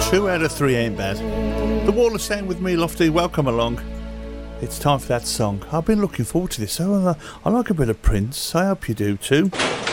2 out of 3 ain't bad. The Wall of Sound with me, Lofty. Welcome along. It's time for that song. I've been looking forward to this. I like a bit of Prince. I hope you do too.